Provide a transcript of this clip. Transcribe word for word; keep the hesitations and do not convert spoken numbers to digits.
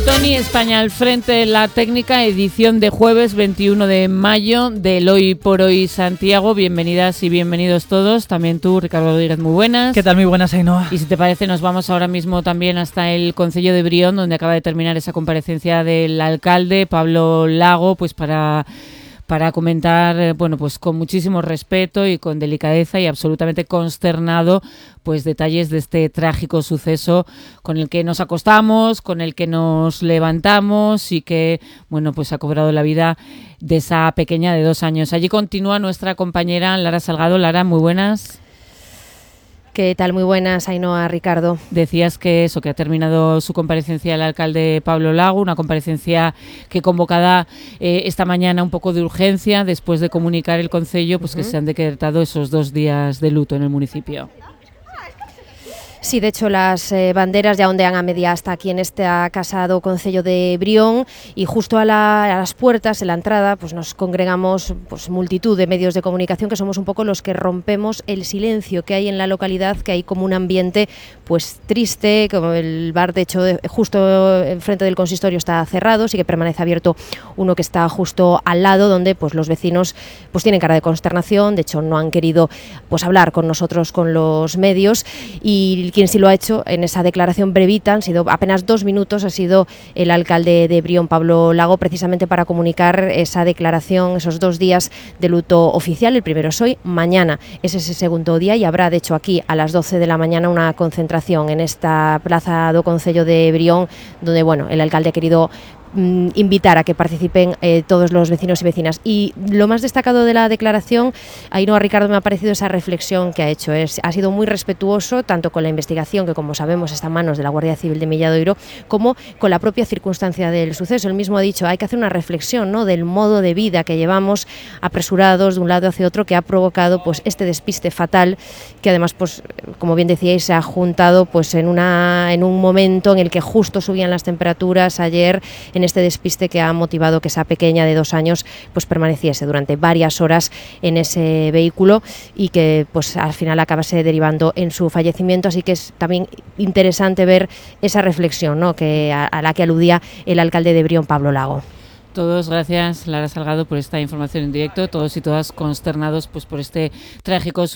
Tony España al frente de la técnica, edición de jueves veintiuno de mayo del Hoy por Hoy Santiago. Bienvenidas y bienvenidos todos. También tú, Ricardo Rodríguez, muy buenas. ¿Qué tal? Muy buenas, Ainhoa. Y si te parece, nos vamos ahora mismo también hasta el Concello de Brión, donde acaba de terminar esa comparecencia del alcalde Pablo Lago, pues para... para comentar, bueno, pues con muchísimo respeto y con delicadeza y absolutamente consternado, pues detalles de este trágico suceso con el que nos acostamos, con el que nos levantamos y que, bueno, pues ha cobrado la vida de esa pequeña de dos años. Allí continúa nuestra compañera Lara Salgado. Lara, muy buenas. ¿Qué tal? Muy buenas, Ainhoa, Ricardo. Decías que eso, que ha terminado su comparecencia el alcalde Pablo Lago, una comparecencia que convocada eh, esta mañana un poco de urgencia después de comunicar el concello pues uh-huh. que se han decretado esos dos días de luto en el municipio. Sí, de hecho las eh, banderas ya ondean a media hasta aquí en este casado Concello de Brión y justo a, la, a las puertas, en la entrada, pues nos congregamos pues multitud de medios de comunicación que somos un poco los que rompemos el silencio que hay en la localidad, que hay como un ambiente pues triste, como el bar de hecho de, justo enfrente del consistorio está cerrado, sí que permanece abierto uno que está justo al lado, donde pues los vecinos pues tienen cara de consternación, de hecho no han querido pues hablar con nosotros, con los medios, y quien sí lo ha hecho en esa declaración brevita, han sido apenas dos minutos, ha sido el alcalde de Brión, Pablo Lago, precisamente para comunicar esa declaración, esos dos días de luto oficial. El primero es hoy, mañana es ese segundo día y habrá de hecho aquí a las doce de la mañana una concentración en esta plaza do Concello de Brión, donde bueno, el alcalde ha querido invitar a que participen eh, todos los vecinos y vecinas. Y lo más destacado de la declaración, Ainhoa, Ricardo, me ha parecido esa reflexión que ha hecho. Es, ha sido muy respetuoso tanto con la investigación, que como sabemos está en manos de la Guardia Civil de Milladoiro, como con la propia circunstancia del suceso. Él mismo ha dicho, hay que hacer una reflexión, ¿no?, del modo de vida que llevamos apresurados de un lado hacia otro, que ha provocado pues este despiste fatal, que además, pues como bien decíais, se ha juntado pues en, una, en un momento en el que justo subían las temperaturas ayer, en este despiste que ha motivado que esa pequeña de dos años pues permaneciese durante varias horas en ese vehículo y que pues al final acabase derivando en su fallecimiento. Así que es también interesante ver esa reflexión, ¿no?, que a, a la que aludía el alcalde de Brión, Pablo Lago. Todos, gracias Lara Salgado por esta información en directo, todos y todas consternados pues por este trágico